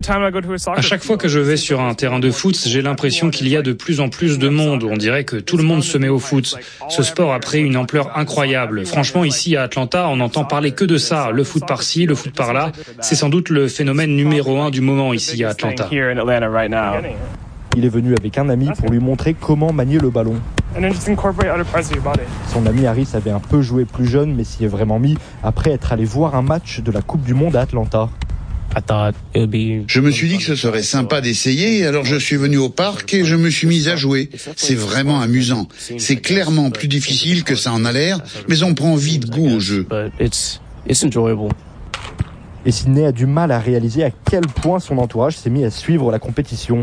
À chaque fois que je vais sur un terrain de foot, j'ai l'impression qu'il y a de plus en plus de monde. On dirait que tout le monde se met au foot. Ce sport a pris une ampleur incroyable. Franchement, ici à Atlanta, on n'entend parler que de ça. Le foot par-ci, le foot par-là. C'est sans doute le phénomène numéro 1 du moment ici à Atlanta. Il est venu avec un ami pour lui montrer comment manier le ballon. Son ami Harris avait un peu joué plus jeune, mais s'y est vraiment mis après être allé voir un match de la Coupe du Monde à Atlanta. Je me suis dit que ce serait sympa d'essayer, alors je suis venu au parc et je me suis mis à jouer. C'est vraiment amusant. C'est clairement plus difficile que ça en a l'air, mais on prend vite goût au jeu. Et Sydney a du mal à réaliser à quel point son entourage s'est mis à suivre la compétition.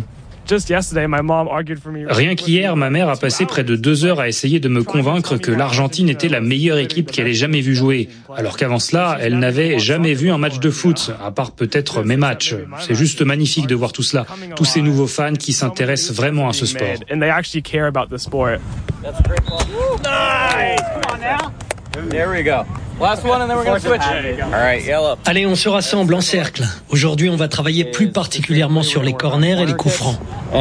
Rien qu'hier, ma mère a passé près de 2 heures à essayer de me convaincre que l'Argentine était la meilleure équipe qu'elle ait jamais vue jouer. Alors qu'avant cela, elle n'avait jamais vu un match de foot, à part peut-être mes matchs. C'est juste magnifique de voir tout cela. Tous ces nouveaux fans qui s'intéressent vraiment à ce sport. Allez, on se rassemble en cercle. Aujourd'hui, on va travailler plus particulièrement sur les corners et les coups francs.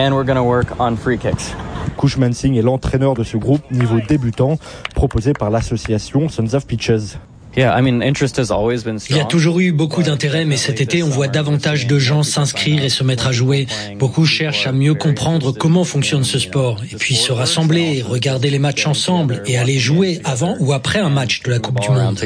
Cushman Singh est l'entraîneur de ce groupe niveau débutant proposé par l'association Sons of Pitches. Il y a toujours eu beaucoup d'intérêt, mais cet été, on voit davantage de gens s'inscrire et se mettre à jouer. Beaucoup cherchent à mieux comprendre comment fonctionne ce sport, et puis se rassembler, regarder les matchs ensemble, et aller jouer avant ou après un match de la Coupe du Monde.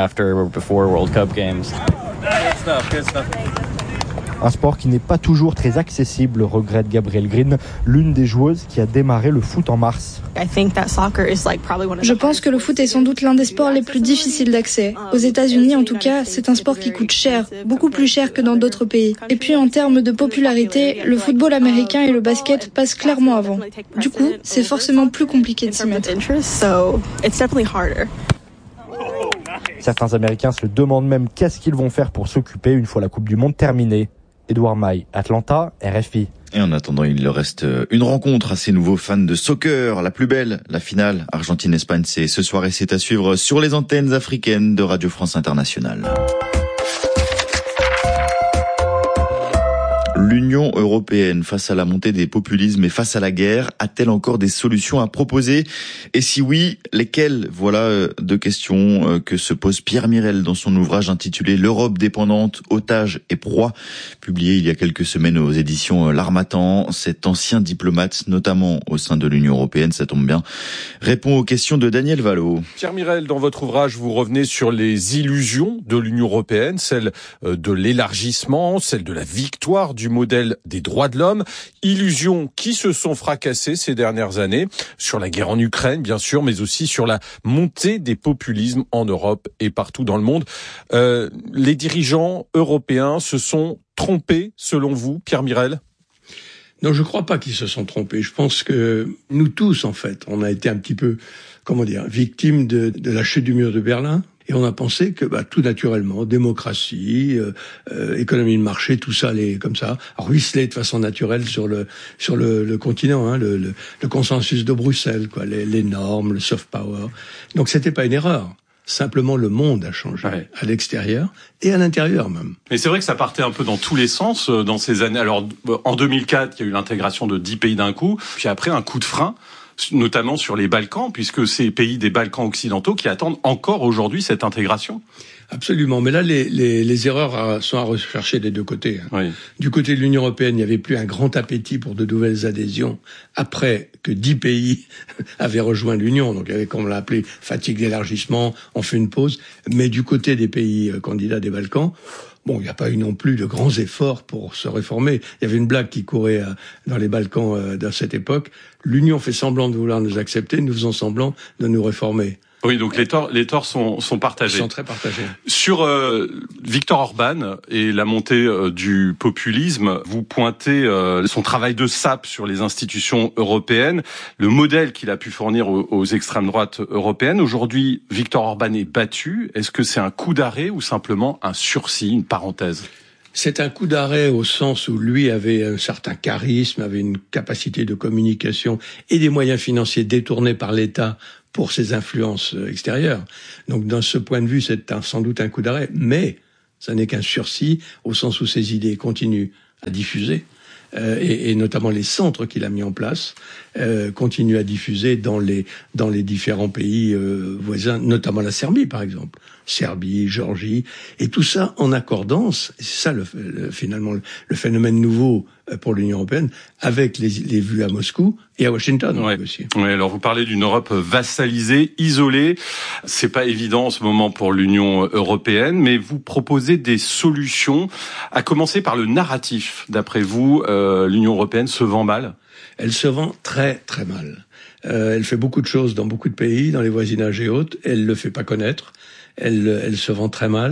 Un sport qui n'est pas toujours très accessible, regrette Gabrielle Green, l'une des joueuses qui a démarré le foot en mars. Je pense que le foot est sans doute l'un des sports les plus difficiles d'accès. Aux États-Unis, en tout cas, c'est un sport qui coûte cher, beaucoup plus cher que dans d'autres pays. Et puis, en termes de popularité, le football américain et le basket passent clairement avant. Du coup, c'est forcément plus compliqué de s'y mettre. Certains Américains se demandent même qu'est-ce qu'ils vont faire pour s'occuper une fois la Coupe du Monde terminée. Édouard Maille, Atlanta, RFI. Et en attendant, il leur reste une rencontre à ces nouveaux fans de soccer, la plus belle, la finale Argentine-Espagne. C'est ce soir et c'est à suivre sur les antennes africaines de Radio France Internationale. L'Union européenne, face à la montée des populismes et face à la guerre, a-t-elle encore des solutions à proposer? Et si oui, lesquelles? Voilà deux questions que se pose Pierre Mirel dans son ouvrage intitulé L'Europe dépendante, otages et proie, publié il y a quelques semaines aux éditions L'Harmattan. Cet ancien diplomate, notamment au sein de l'Union européenne, ça tombe bien, répond aux questions de Daniel Vallot. Pierre Mirel, dans votre ouvrage, vous revenez sur les illusions de l'Union européenne, celle de l'élargissement, celle de la victoire du modèle des droits de l'homme, illusions qui se sont fracassées ces dernières années, sur la guerre en Ukraine bien sûr, mais aussi sur la montée des populismes en Europe et partout dans le monde. Les dirigeants européens se sont trompés selon vous, Pierre Mirel? Non, je crois pas qu'ils se sont trompés. Je pense que nous tous, en fait, on a été un petit peu, victimes de la chute du mur de Berlin. Et on a pensé que tout naturellement, démocratie, économie de marché, tout ça allait comme ça ruisseler de façon naturelle sur le continent, le consensus de Bruxelles, les normes, le soft power. Donc c'était pas une erreur. Simplement, le monde a changé, à l'extérieur et à l'intérieur même. Mais c'est vrai que ça partait un peu dans tous les sens dans ces années. Alors, en 2004, il y a eu l'intégration de 10 pays d'un coup, puis après un coup de frein, notamment sur les Balkans, puisque c'est les pays des Balkans occidentaux qui attendent encore aujourd'hui cette intégration. Absolument, mais là les erreurs sont à rechercher des deux côtés. Oui. Du côté de l'Union européenne, il n'y avait plus un grand appétit pour de nouvelles adhésions après que 10 pays avaient rejoint l'Union. Donc il y avait, comme on l'a appelé, fatigue d'élargissement, on fait une pause. Mais du côté des pays candidats des Balkans, il n'y a pas eu non plus de grands efforts pour se réformer. Il y avait une blague qui courait dans les Balkans dans cette époque. L'Union fait semblant de vouloir nous accepter, nous faisons semblant de nous réformer. Oui, donc les torts sont partagés. Ils sont très partagés. Sur Viktor Orban et la montée du populisme, vous pointez son travail de sape sur les institutions européennes, le modèle qu'il a pu fournir aux extrêmes droites européennes. Aujourd'hui, Viktor Orban est battu. Est-ce que c'est un coup d'arrêt ou simplement un sursis, une parenthèse ? C'est un coup d'arrêt au sens où lui avait un certain charisme, avait une capacité de communication et des moyens financiers détournés par l'État pour ses influences extérieures. Donc, dans ce point de vue, c'est sans doute un coup d'arrêt, mais ça n'est qu'un sursis au sens où ses idées continuent à diffuser. Et notamment les centres qu'il a mis en place continuent à diffuser dans les différents pays voisins, notamment la Serbie par exemple, Serbie, Géorgie, et tout ça en accordance. C'est ça finalement le phénomène nouveau pour l'Union européenne, avec les vues à Moscou et à Washington aussi. Ouais, alors vous parlez d'une Europe vassalisée, isolée. C'est pas évident en ce moment pour l'Union européenne, mais vous proposez des solutions, à commencer par le narratif. D'après vous, l'Union européenne se vend mal ? Elle se vend très très mal. Elle fait beaucoup de choses dans beaucoup de pays, dans les voisinages et autres. Elle le fait pas connaître. Elle se vend très mal.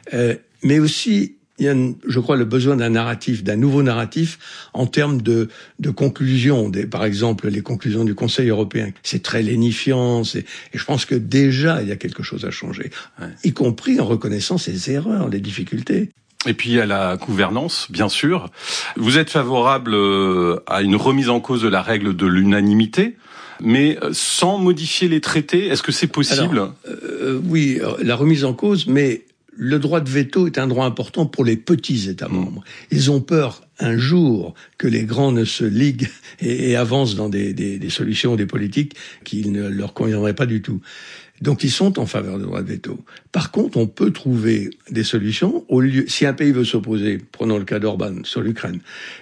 Mais aussi, il y a, je crois, le besoin d'un narratif, d'un nouveau narratif en termes de conclusions. Par exemple, les conclusions du Conseil européen. C'est très lénifiant. Et je pense que déjà, il y a quelque chose à changer. Y compris en reconnaissant ses erreurs, les difficultés. Et puis à la gouvernance, bien sûr. Vous êtes favorable à une remise en cause de la règle de l'unanimité, mais sans modifier les traités. Est-ce que c'est possible ? Alors, oui, la remise en cause, mais le droit de veto est un droit important pour les petits États membres. Ils ont peur un jour que les grands ne se liguent et avancent dans des solutions, des politiques qui ne leur conviendraient pas du tout. Donc ils sont en faveur du droit de veto. Par contre, on peut trouver des solutions si un pays veut s'opposer, prenons le cas d'Orban sur l'Ukraine,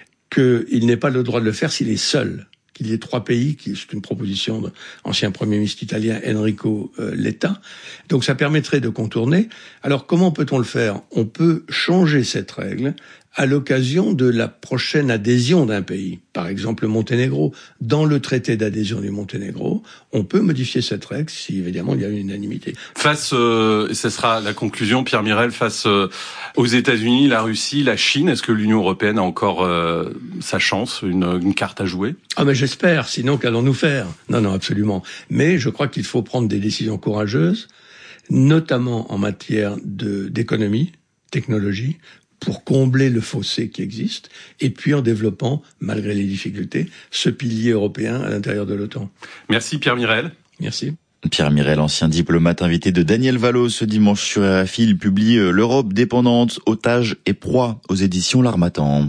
qu'il n'ait pas le droit de le faire s'il est seul. Qu'il y ait 3 pays, c'est une proposition de l'ancien Premier ministre italien Enrico Letta. Donc ça permettrait de contourner. Alors comment peut-on le faire ? On peut changer cette règle à l'occasion de la prochaine adhésion d'un pays. Par exemple, le Monténégro. Dans le traité d'adhésion du Monténégro, on peut modifier cette règle si, évidemment, il y a une unanimité. Face, ce sera la conclusion, Pierre Mirel, face aux États-Unis, la Russie, la Chine, est-ce que l'Union européenne a encore sa chance, une carte à jouer ? Ah mais j'espère, sinon qu'allons-nous faire ? Non, absolument. Mais je crois qu'il faut prendre des décisions courageuses, notamment en matière d'économie, technologie, pour combler le fossé qui existe, et puis en développant, malgré les difficultés, ce pilier européen à l'intérieur de l'OTAN. Merci Pierre Mirel. Merci. Pierre Mirel, ancien diplomate invité de Daniel Valo ce dimanche sur RFI, il publie L'Europe dépendante, otages et proie aux éditions L'Harmattan.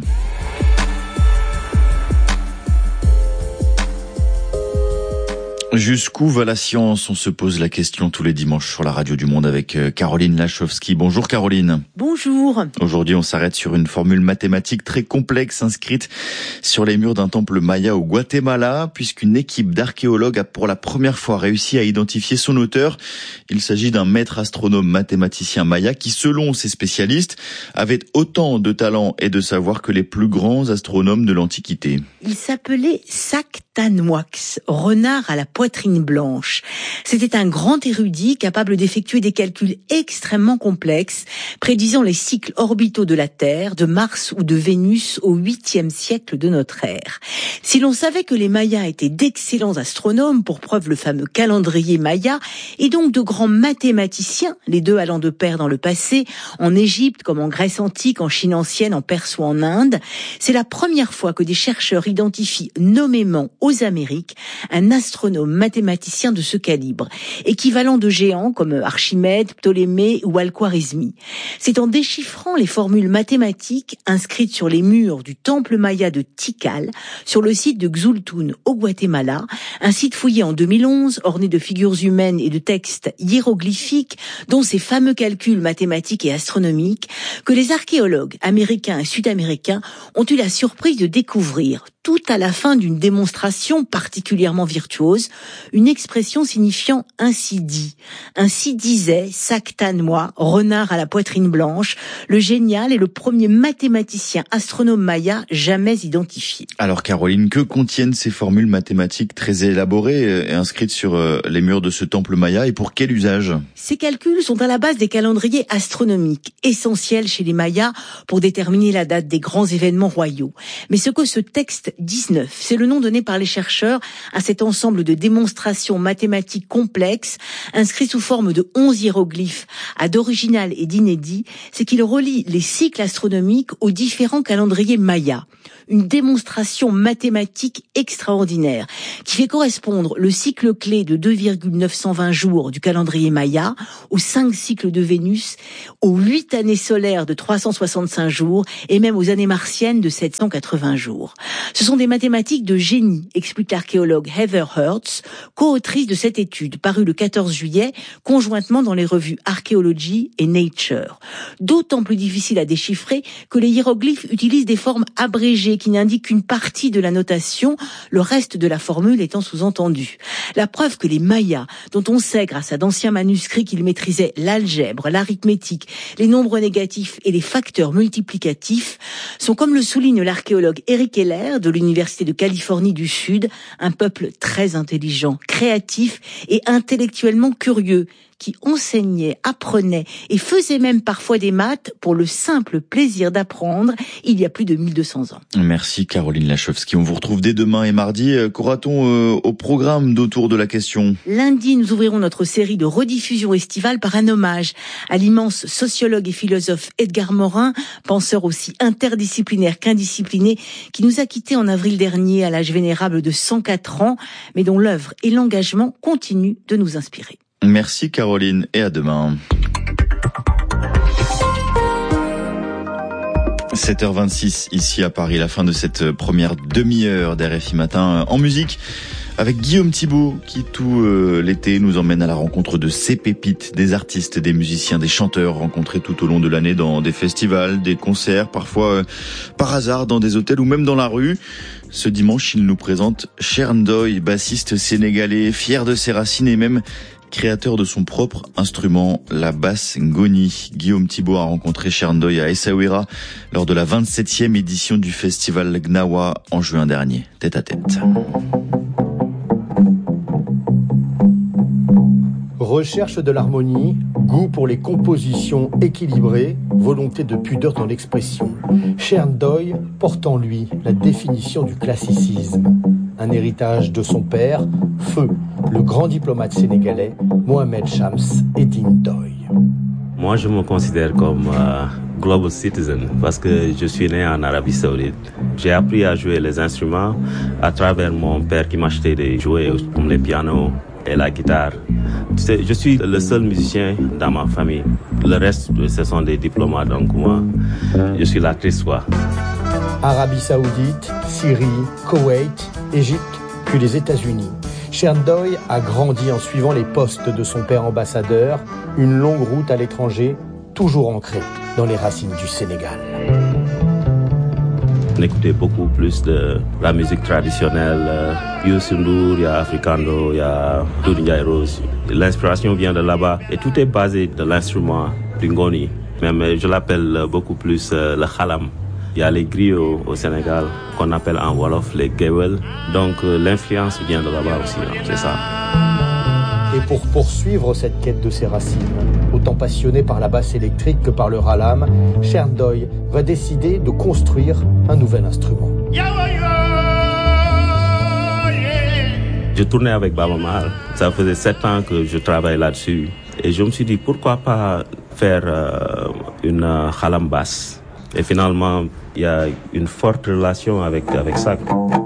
Jusqu'où va la science ? On se pose la question tous les dimanches sur la radio du Monde avec Caroline Lachowski. Bonjour Caroline. Bonjour. Aujourd'hui, on s'arrête sur une formule mathématique très complexe inscrite sur les murs d'un temple maya au Guatemala, puisqu'une équipe d'archéologues a pour la première fois réussi à identifier son auteur. Il s'agit d'un maître astronome mathématicien maya qui, selon ses spécialistes, avait autant de talent et de savoir que les plus grands astronomes de l'Antiquité. Il s'appelait Sactanhuax, renard à la poitrine blanche. C'était un grand érudit capable d'effectuer des calculs extrêmement complexes, prédisant les cycles orbitaux de la Terre, de Mars ou de Vénus au 8e siècle de notre ère. Si l'on savait que les Mayas étaient d'excellents astronomes, pour preuve le fameux calendrier maya, et donc de grands mathématiciens, les deux allant de pair dans le passé, en Égypte comme en Grèce antique, en Chine ancienne, en Perse ou en Inde, c'est la première fois que des chercheurs identifient nommément aux Amériques un astronome mathématicien de ce calibre, équivalent de géants comme Archimède, Ptolémée ou Al-Khwarizmi. C'est en déchiffrant les formules mathématiques inscrites sur les murs du temple maya de Tikal, sur le site de Xultun au Guatemala, un site fouillé en 2011, orné de figures humaines et de textes hiéroglyphiques, dont ces fameux calculs mathématiques et astronomiques, que les archéologues américains et sud-américains ont eu la surprise de découvrir, tout à la fin d'une démonstration particulièrement virtuose, une expression signifiant « ainsi dit ». Ainsi disait Sactanhua, renard à la poitrine blanche, le génial et le premier mathématicien astronome maya jamais identifié. Alors Caroline, que contiennent ces formules mathématiques très élaborées et inscrites sur les murs de ce temple maya et pour quel usage ? Ces calculs sont à la base des calendriers astronomiques, essentiels chez les Mayas pour déterminer la date des grands événements royaux. Mais ce que ce texte 19, c'est le nom donné par les chercheurs à cet ensemble de démonstrations mathématiques complexes, inscrits sous forme de 11 hiéroglyphes, à d'original et d'inédit, c'est qu'il relie les cycles astronomiques aux différents calendriers mayas. une démonstration mathématique extraordinaire qui fait correspondre le cycle clé de 2,920 jours du calendrier Maya aux 5 cycles de Vénus, aux 8 années solaires de 365 jours et même aux années martiennes de 780 jours. Ce sont des mathématiques de génie, explique l'archéologue Heather Hertz, co-autrice de cette étude, parue le 14 juillet, conjointement dans les revues Archaeology et Nature. D'autant plus difficile à déchiffrer que les hiéroglyphes utilisent des formes abrégées qui n'indiquent qu'une partie de la notation, le reste de la formule étant sous-entendu. La preuve que les Mayas, dont on sait grâce à d'anciens manuscrits qu'ils maîtrisaient l'algèbre, l'arithmétique, les nombres négatifs et les facteurs multiplicatifs, sont, comme le souligne l'archéologue Eric Heller de l'Université de Californie du Sud, un peuple très intelligent, créatif et intellectuellement curieux, qui enseignait, apprenait et faisait même parfois des maths pour le simple plaisir d'apprendre il y a plus de 1200 ans. Merci Caroline Lachowski. On vous retrouve dès demain et mardi. Qu'aura-t-on au programme d'Autour de la question ? Lundi, nous ouvrirons notre série de rediffusion estivale par un hommage à l'immense sociologue et philosophe Edgar Morin, penseur aussi interdisciplinaire qu'indiscipliné, qui nous a quittés en avril dernier à l'âge vénérable de 104 ans, mais dont l'œuvre et l'engagement continuent de nous inspirer. Merci Caroline et à demain. 7h26 ici à Paris, la fin de cette première demi-heure d'RFI Matin en musique avec Guillaume Thibault qui tout l'été nous emmène à la rencontre de ces pépites, des artistes, des musiciens, des chanteurs rencontrés tout au long de l'année dans des festivals, des concerts, parfois par hasard dans des hôtels ou même dans la rue. Ce dimanche, il nous présente Cher Ndoye, bassiste sénégalais, fier de ses racines et même créateur de son propre instrument, la basse ngoni. Guillaume Thibault a rencontré Cher Ndoye à Essaouira lors de la 27e édition du festival Gnawa en juin dernier. Tête à tête. Recherche de l'harmonie, goût pour les compositions équilibrées, volonté de pudeur dans l'expression. Cher Ndoye porte en lui la définition du classicisme. Un héritage de son père, Feu, le grand diplomate sénégalais, Mohamed Shams Eddine Ndoye. Moi, je me considère comme global citizen parce que je suis né en Arabie Saoudite. J'ai appris à jouer les instruments à travers mon père qui m'achetait des jouets comme le piano et la guitare. Je suis le seul musicien dans ma famille. Le reste, ce sont des diplomates, donc moi, je suis l'actrice, quoi. Arabie Saoudite, Syrie, Koweït, Égypte, puis les États-Unis. Cher Ndoye a grandi en suivant les postes de son père ambassadeur, une longue route à l'étranger, toujours ancrée dans les racines du Sénégal. On écoutait beaucoup plus de la musique traditionnelle. Youssou N'Dour, il y a Africando, il y a Doudou Ndiaye Rose. L'inspiration vient de là-bas et tout est basé de l'instrument du ngoni. Même je l'appelle beaucoup plus le khalam. Il y a les griots au Sénégal qu'on appelle en Wolof les gewel. Donc l'influence vient de là-bas aussi, c'est ça. Et pour poursuivre cette quête de ses racines, autant passionné par la basse électrique que par le khalam, Cher Ndoye va décider de construire un nouvel instrument. Je tournais avec Baaba Maal. Ça faisait 7 ans que je travaille là-dessus. Et je me suis dit, pourquoi pas faire une khalam basse. Et finalement, il y a une forte relation avec ça.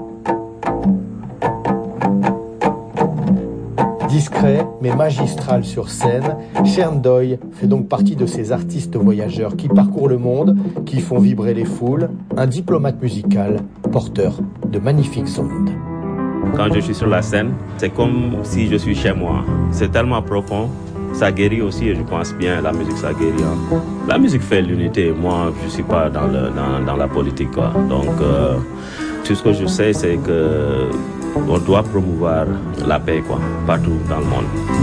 Discret mais magistral sur scène, Cher Ndoye fait donc partie de ces artistes voyageurs qui parcourent le monde, qui font vibrer les foules, un diplomate musical porteur de magnifiques ondes. Quand je suis sur la scène, c'est comme si je suis chez moi. C'est tellement profond. Ça guérit aussi et je pense bien, la musique ça guérit. Hein. La musique fait l'unité. Moi, je suis pas dans la politique, quoi. Donc, tout ce que je sais, c'est que on doit promouvoir la paix, quoi, partout dans le monde.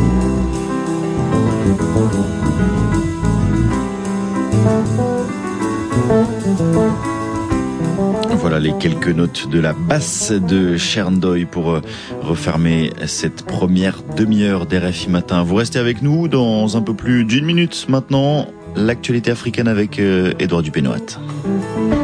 Voilà les quelques notes de la basse de Cher Ndoye pour refermer cette première demi-heure d'RFI Matin. Vous restez avec nous dans un peu plus d'1 minute maintenant. L'actualité africaine avec Édouard Dupénoat.